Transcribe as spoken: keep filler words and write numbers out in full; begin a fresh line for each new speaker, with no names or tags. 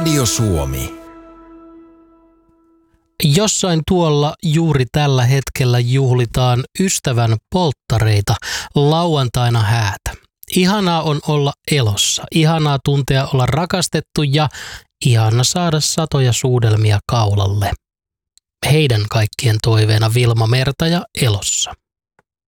Radio Suomi.
Jossain tuolla juuri tällä hetkellä juhlitaan ystävän polttareita, lauantaina häätä. Ihanaa on olla elossa, ihanaa tuntea olla rakastettu ja ihana saada satoja suudelmia kaulalle. Heidän kaikkien toiveena Vilma Merta ja Elossa.